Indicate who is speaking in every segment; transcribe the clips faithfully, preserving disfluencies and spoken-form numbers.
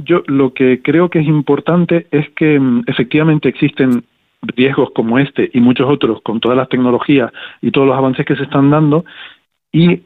Speaker 1: yo lo que creo que es importante es que efectivamente existen riesgos como este y muchos otros con todas las tecnologías y todos los avances que se están dando, y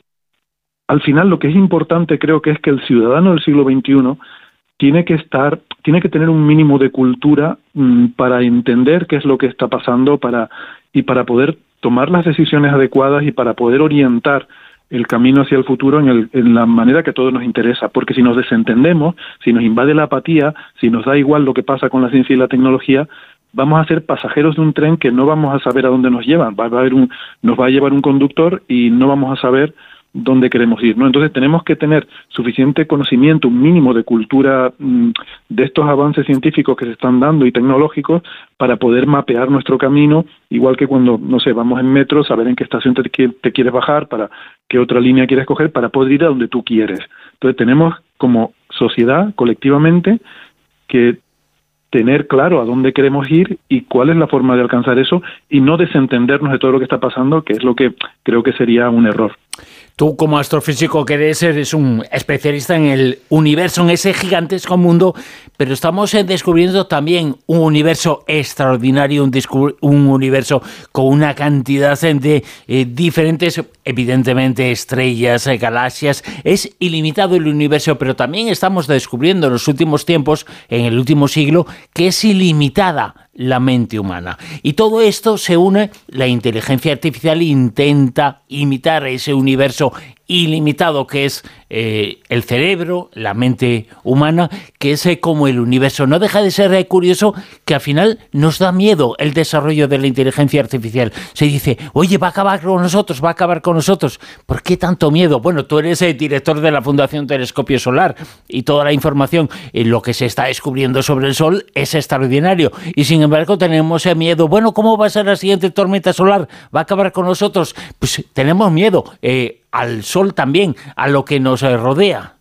Speaker 1: al final lo que es importante creo que es que el ciudadano del siglo veintiuno tiene que estar, tiene que tener un mínimo de cultura mmm, para entender qué es lo que está pasando para y para poder tomar las decisiones adecuadas y para poder orientar el camino hacia el futuro en, el, en la manera que a todos nos interesa, porque si nos desentendemos, si nos invade la apatía, si nos da igual lo que pasa con la ciencia y la tecnología, vamos a ser pasajeros de un tren que no vamos a saber a dónde nos llevan, va a haber un, nos va a llevar un conductor y no vamos a saber dónde queremos ir, ¿no? Entonces tenemos que tener suficiente conocimiento, un mínimo de cultura mmm, de estos avances científicos que se están dando y tecnológicos para poder mapear nuestro camino, igual que cuando, no sé, vamos en metro, saber en qué estación te, te quieres bajar, para qué otra línea quieres coger, para poder ir a donde tú quieres. Entonces tenemos como sociedad, colectivamente, que tener claro a dónde queremos ir y cuál es la forma de alcanzar eso y no desentendernos de todo lo que está pasando, que es lo que creo que sería un error.
Speaker 2: Tú, como astrofísico que eres, eres un especialista en el universo, en ese gigantesco mundo, pero estamos descubriendo también un universo extraordinario, un, un universo con una cantidad de eh, diferentes, evidentemente, estrellas, eh, galaxias. Es ilimitado el universo, pero también estamos descubriendo en los últimos tiempos, en el último siglo, que es ilimitada la mente humana. Y todo esto se une, la inteligencia artificial intenta imitar ese universo ilimitado que es eh, el cerebro, la mente humana, que es eh, como el universo. No deja de ser eh, curioso que al final nos da miedo el desarrollo de la inteligencia artificial. Se dice, oye, va a acabar con nosotros, va a acabar con nosotros. ¿Por qué tanto miedo? Bueno, tú eres el director de la Fundación Telescopio Solar y toda la información, eh, lo que se está descubriendo sobre el Sol es extraordinario. Y sin embargo tenemos eh, miedo. Bueno, ¿cómo va a ser la siguiente tormenta solar? ¿Va a acabar con nosotros? Pues tenemos miedo. Eh, al Sol también, a lo que nos rodea.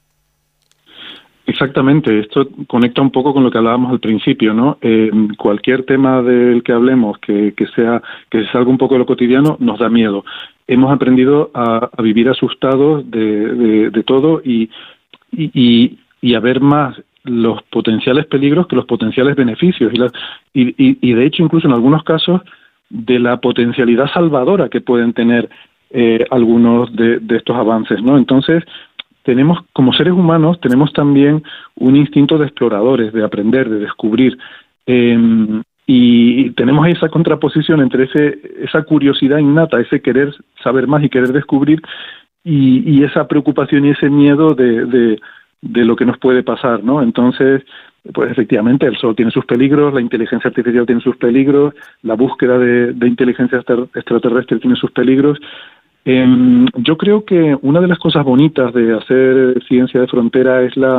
Speaker 1: Exactamente, esto conecta un poco con lo que hablábamos al principio, ¿no? Eh, cualquier tema del que hablemos que, que sea que se salga un poco de lo cotidiano nos da miedo. Hemos aprendido a, a vivir asustados de, de, de todo y, y, y, y a ver más los potenciales peligros que los potenciales beneficios y, la, y, y, y de hecho incluso en algunos casos de la potencialidad salvadora que pueden tener Eh, algunos de, de estos avances, ¿no? Entonces, tenemos, como seres humanos, tenemos también un instinto de exploradores, de aprender, de descubrir, eh, y tenemos esa contraposición entre ese, esa curiosidad innata, ese querer saber más y querer descubrir, y, y esa preocupación y ese miedo de, de, de lo que nos puede pasar, ¿no? Entonces, pues efectivamente el Sol tiene sus peligros, la inteligencia artificial tiene sus peligros, la búsqueda de, de inteligencia extraterrestre tiene sus peligros. Eh, yo creo que una de las cosas bonitas de hacer ciencia de frontera es la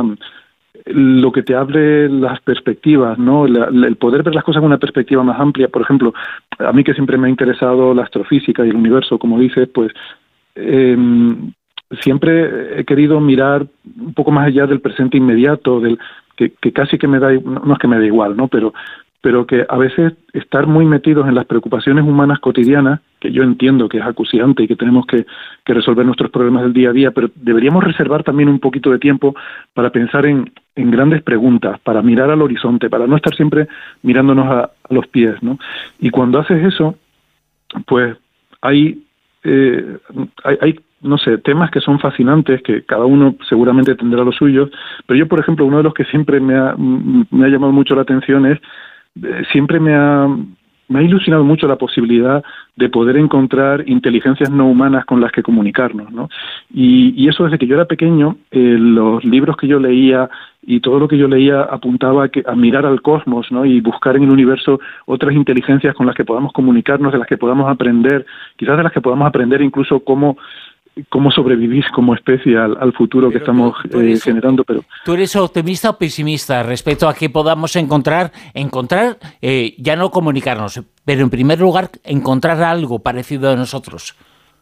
Speaker 1: lo que te abre las perspectivas, ¿no? La, la, el poder ver las cosas con una perspectiva más amplia. Por ejemplo, a mí que siempre me ha interesado la astrofísica y el universo, como dices, pues eh, siempre he querido mirar un poco más allá del presente inmediato, del que, que casi que me da, no es que me da igual, ¿no? Pero pero que a veces estar muy metidos en las preocupaciones humanas cotidianas, que yo entiendo que es acuciante y que tenemos que, que resolver nuestros problemas del día a día, pero deberíamos reservar también un poquito de tiempo para pensar en, en grandes preguntas, para mirar al horizonte, para no estar siempre mirándonos a, a los pies, ¿no? Y cuando haces eso, pues hay, eh, hay, hay, no sé, temas que son fascinantes, que cada uno seguramente tendrá los suyos, pero yo, por ejemplo, uno de los que siempre me ha, me ha llamado mucho la atención es siempre me ha, me ha ilusionado mucho la posibilidad de poder encontrar inteligencias no humanas con las que comunicarnos, ¿no? Y, y eso desde que yo era pequeño, eh, los libros que yo leía y todo lo que yo leía apuntaba a, que, a mirar al cosmos, ¿no? Y buscar en el universo otras inteligencias con las que podamos comunicarnos, de las que podamos aprender, quizás de las que podamos aprender incluso cómo cómo sobrevivir como especie al, al futuro pero que estamos tú, tú eres, eh, generando. Pero
Speaker 2: ¿tú eres optimista o pesimista respecto a que podamos encontrar, encontrar eh, ya no comunicarnos, pero en primer lugar encontrar algo parecido a nosotros?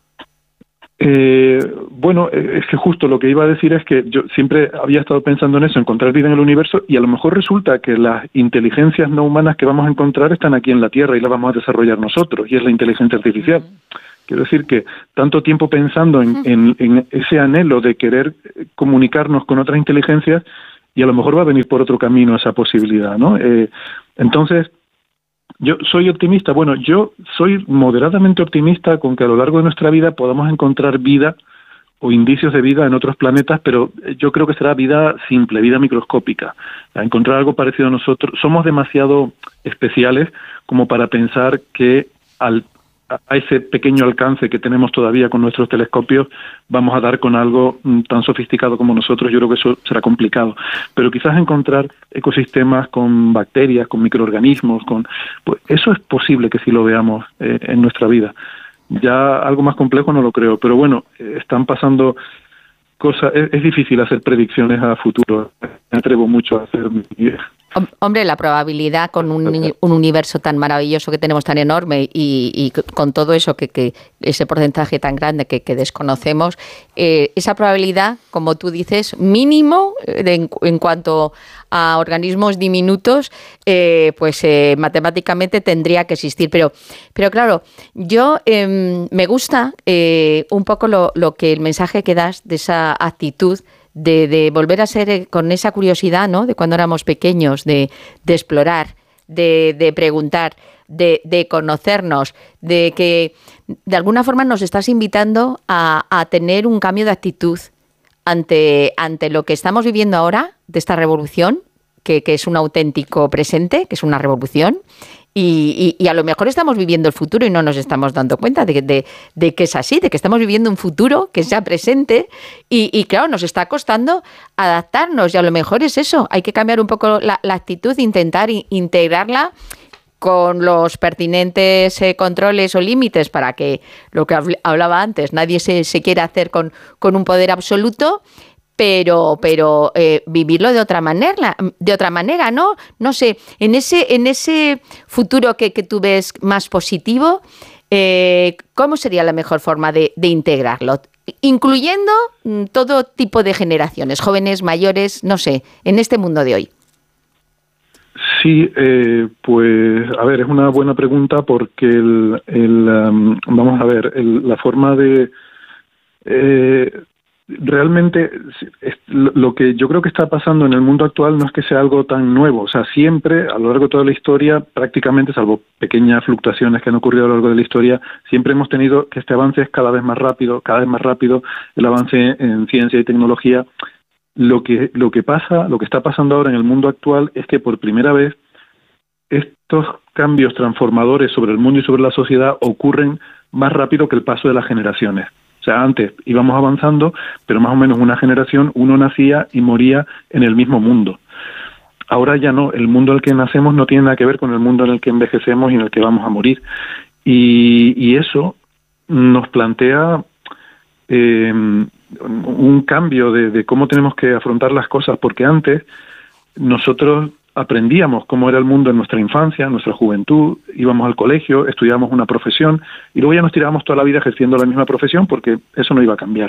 Speaker 1: Eh, bueno, es que justo lo que iba a decir es que yo siempre había estado pensando en eso, encontrar vida en el universo, y a lo mejor resulta que las inteligencias no humanas que vamos a encontrar están aquí en la Tierra y las vamos a desarrollar nosotros, y es la inteligencia artificial. Uh-huh. Quiero decir que tanto tiempo pensando en, en, en ese anhelo de querer comunicarnos con otras inteligencias, y a lo mejor va a venir por otro camino esa posibilidad, ¿no? Eh, entonces, yo soy optimista. Bueno, yo soy moderadamente optimista con que a lo largo de nuestra vida podamos encontrar vida o indicios de vida en otros planetas, pero yo creo que será vida simple, vida microscópica. A encontrar algo parecido a nosotros. Somos demasiado especiales como para pensar que al a ese pequeño alcance que tenemos todavía con nuestros telescopios vamos a dar con algo tan sofisticado como nosotros. Yo creo que eso será complicado, pero quizás encontrar ecosistemas con bacterias, con microorganismos, con pues eso es posible que sí lo veamos eh, en nuestra vida. Ya algo más complejo no lo creo, pero bueno, eh, están pasando cosas. Es, es difícil hacer predicciones a futuro. Me atrevo mucho a hacer.
Speaker 3: Hombre, la probabilidad con un, un universo tan maravilloso que tenemos, tan enorme, y, y con todo eso, que, que ese porcentaje tan grande que, que desconocemos, eh, esa probabilidad, como tú dices, mínimo de, en, en cuanto a organismos diminutos, eh, pues eh, matemáticamente tendría que existir. Pero, pero claro, yo eh, me gusta eh, un poco lo, lo que el mensaje que das de esa actitud De, de volver a ser eh, con esa curiosidad, ¿no?, de cuando éramos pequeños, de, de explorar, de, de preguntar, de, de conocernos, de que de alguna forma nos estás invitando a, a tener un cambio de actitud ante, ante lo que estamos viviendo ahora, de esta revolución, que, que es un auténtico presente, que es una revolución. Y, y, y a lo mejor estamos viviendo el futuro y no nos estamos dando cuenta de, de, de que es así, de que estamos viviendo un futuro que es ya presente y, y claro, nos está costando adaptarnos y a lo mejor es eso, hay que cambiar un poco la, la actitud, intentar integrarla con los pertinentes eh, controles o límites para que, lo que hablaba antes, nadie se, se quiera hacer con, con un poder absoluto, pero pero eh, vivirlo de otra manera, de otra manera, ¿no? No sé, en ese en ese futuro que, que tú ves más positivo, eh, ¿cómo sería la mejor forma de, de integrarlo? Incluyendo mm, todo tipo de generaciones, jóvenes, mayores, no sé, en este mundo de hoy.
Speaker 1: Sí, eh, pues a ver, es una buena pregunta porque el, el um, vamos a ver, el, la forma de eh, realmente lo que yo creo que está pasando en el mundo actual no es que sea algo tan nuevo. O sea, siempre a lo largo de toda la historia, prácticamente, salvo pequeñas fluctuaciones que han ocurrido a lo largo de la historia, siempre hemos tenido que este avance es cada vez más rápido, cada vez más rápido el avance en ciencia y tecnología. Lo que lo que pasa, lo que está pasando ahora en el mundo actual es que por primera vez estos cambios transformadores sobre el mundo y sobre la sociedad ocurren más rápido que el paso de las generaciones. O sea, antes íbamos avanzando, pero más o menos una generación, uno nacía y moría en el mismo mundo. Ahora ya no, el mundo en el que nacemos no tiene nada que ver con el mundo en el que envejecemos y en el que vamos a morir. Y, y eso nos plantea eh, un cambio de, de cómo tenemos que afrontar las cosas, porque antes nosotros aprendíamos cómo era el mundo en nuestra infancia, en nuestra juventud, íbamos al colegio, estudiábamos una profesión y luego ya nos tirábamos toda la vida ejerciendo la misma profesión porque eso no iba a cambiar.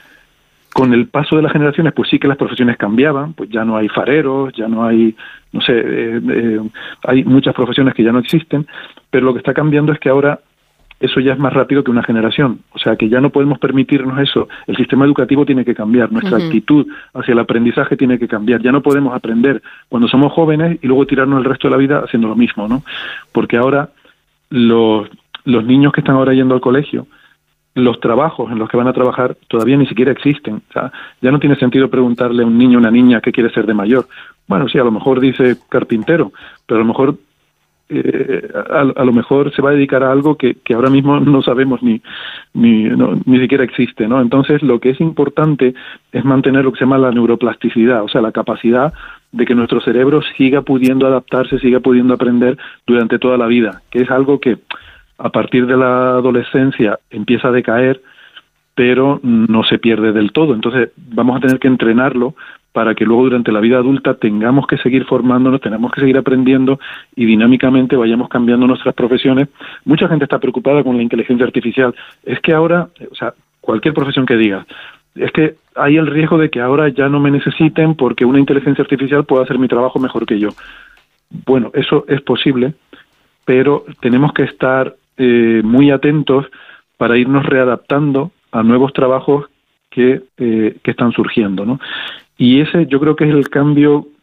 Speaker 1: Con el paso de las generaciones, pues sí que las profesiones cambiaban, pues ya no hay fareros, ya no hay, no sé, eh, eh, hay muchas profesiones que ya no existen, pero lo que está cambiando es que ahora eso ya es más rápido que una generación. O sea, que ya no podemos permitirnos eso. El sistema educativo tiene que cambiar, nuestra uh-huh. actitud hacia el aprendizaje tiene que cambiar. Ya no podemos aprender cuando somos jóvenes y luego tirarnos el resto de la vida haciendo lo mismo, ¿no? Porque ahora los, los niños que están ahora yendo al colegio, los trabajos en los que van a trabajar todavía ni siquiera existen. O sea, ya no tiene sentido preguntarle a un niño o una niña qué quiere ser de mayor. Bueno, sí, a lo mejor dice carpintero, pero a lo mejor Eh, a, a lo mejor se va a dedicar a algo que, que ahora mismo no sabemos ni ni, no, ni siquiera existe, ¿no? Entonces, lo que es importante es mantener lo que se llama la neuroplasticidad, o sea, la capacidad de que nuestro cerebro siga pudiendo adaptarse, siga pudiendo aprender durante toda la vida, que es algo que a partir de la adolescencia empieza a decaer, pero no se pierde del todo. Entonces, vamos a tener que entrenarlo para que luego durante la vida adulta tengamos que seguir formándonos, tenemos que seguir aprendiendo y dinámicamente vayamos cambiando nuestras profesiones. Mucha gente está preocupada con la inteligencia artificial. Es que ahora, o sea, cualquier profesión que digas, es que hay el riesgo de que ahora ya no me necesiten porque una inteligencia artificial pueda hacer mi trabajo mejor que yo. Bueno, eso es posible, pero tenemos que estar eh, muy atentos para irnos readaptando a nuevos trabajos que, eh, que están surgiendo, ¿no? Y ese yo creo que es el cambio